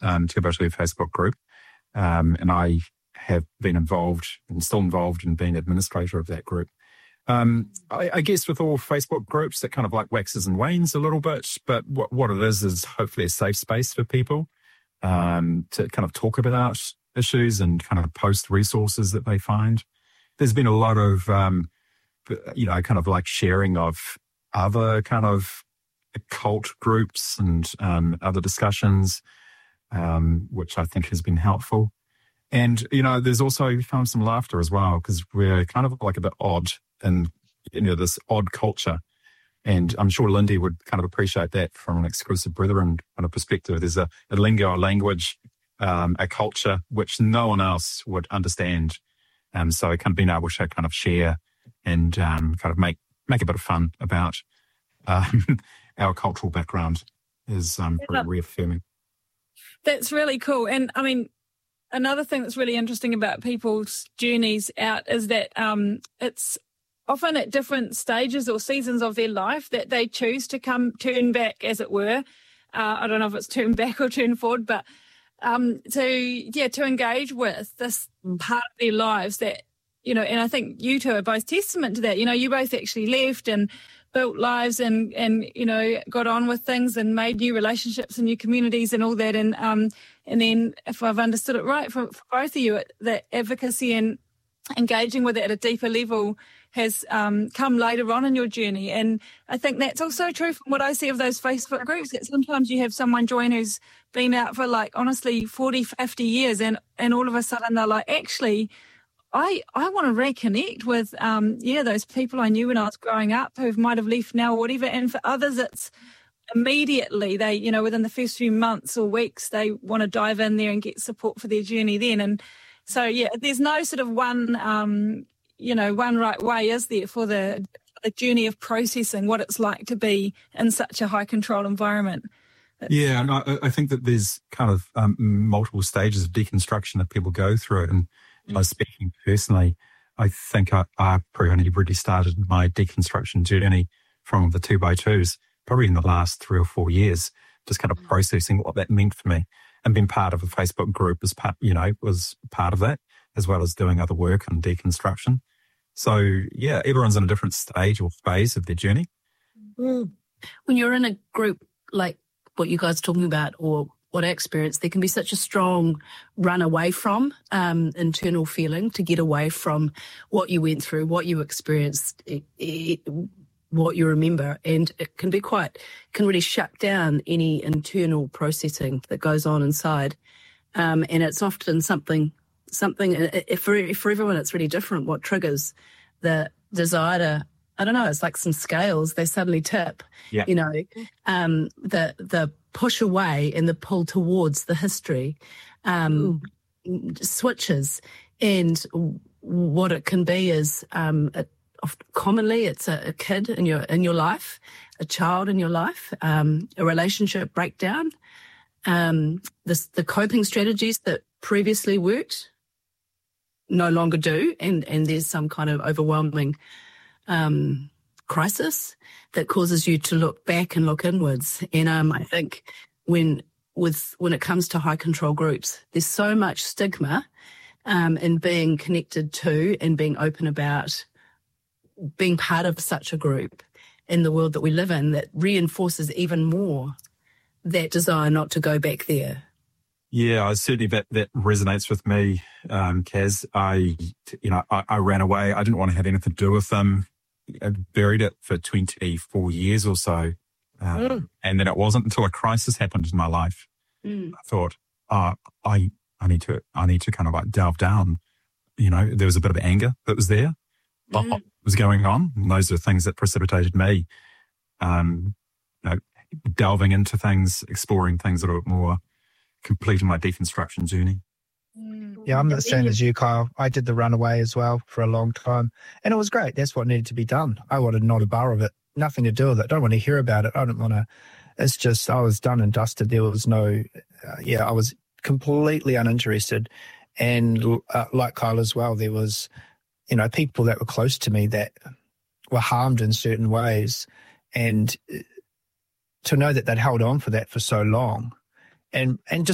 to go to their Facebook group. And I have been involved and still involved in being administrator of that group. I guess with all Facebook groups, that kind of like waxes and wanes a little bit, but what it is hopefully a safe space for people to kind of talk about issues and kind of post resources that they find. There's been a lot of, kind of like sharing of other kind of occult groups and other discussions, which I think has been helpful. And, there's also found some laughter as well, because we're kind of like a bit odd in, this odd culture. And I'm sure Lindy would kind of appreciate that from an Exclusive Brethren kind of perspective. There's a lingo, a language, a culture, which no one else would understand. So kind of being able to kind of share and kind of make a bit of fun about our cultural background is pretty reaffirming. That's really cool. And I mean, another thing that's really interesting about people's journeys out is that it's often at different stages or seasons of their life that they choose to turn back, as it were. I don't know if it's turn back or turn forward, but to engage with this part of their lives that, and I think you two are both testament to that. You both actually left and built lives and got on with things and made new relationships and new communities and all that. And then, if I've understood it right, for both of you, the advocacy and engaging with it at a deeper level has come later on in your journey. And I think that's also true from what I see of those Facebook groups, that sometimes you have someone join who's been out for honestly 40, 50 years and all of a sudden they're like, actually, I want to reconnect with, those people I knew when I was growing up who might have left now or whatever. And for others, it's immediately they, within the first few months or weeks, they want to dive in there and get support for their journey then. And so, there's no sort of one right way, is there, for the journey of processing what it's like to be in such a high control environment. Yeah, and I think that there's kind of multiple stages of deconstruction that people go through. And speaking personally, I think I pretty only really started my deconstruction journey from the 2x2s, probably in the last 3 or 4 years, just kind of processing what that meant for me. And being part of a Facebook group was part of that, as well as doing other work on deconstruction. So, everyone's in a different stage or phase of their journey. When you're in a group like what you guys are talking about, or what I experienced, there can be such a strong run away from internal feeling, to get away from what you went through, what you experienced, what you remember. And it can really shut down any internal processing that goes on inside. And it's often something for everyone, it's really different what triggers the desire to, I don't know, it's like some scales, they suddenly tip, the push away and the pull towards the history switches. And what it can be is commonly it's a kid in your life, a child in your life, a relationship breakdown, the coping strategies that previously worked no longer do, and there's some kind of overwhelming crisis that causes you to look back and look inwards. And I think when it comes to high control groups, there's so much stigma in being connected to and being open about being part of such a group in the world that we live in, that reinforces even more that desire not to go back there. Yeah, certainly that resonates with me, Kaz. I ran away. I didn't want to have anything to do with them. I buried it for 24 years or so. And then it wasn't until a crisis happened in my life. I thought, I need to kind of like delve down. There was a bit of anger that was there. What was going on? And those are things that precipitated me, delving into things, exploring things a little bit more, completing my deconstruction journey. Yeah, I'm the same as you, Kyle. I did the runaway as well for a long time, and it was great. That's what needed to be done. I wanted not a bar of it, nothing to do with it. I don't want to hear about it. I don't want to. It's just I was done and dusted. There was no, I was completely uninterested. And like Kyle as well, there was, people that were close to me that were harmed in certain ways, and to know that they'd held on for that for so long, and just